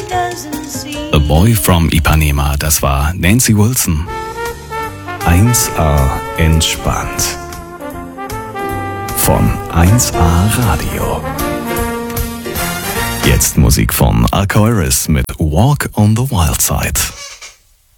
A Boy from Ipanema, das war Nancy Wilson. 1A entspannt. Von 1A Radio. Jetzt Musik von Arcoiris mit Walk on the Wild Side.